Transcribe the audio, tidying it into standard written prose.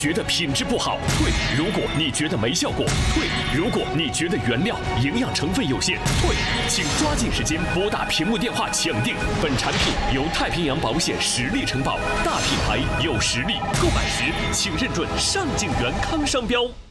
觉得品质不好，退；如果你觉得没效果，退；如果你觉得原料、营养成分有限，退。请抓紧时间拨打屏幕电话抢订。本产品由太平洋保险实力承保，大品牌有实力，购买时请认准上镜元康商标。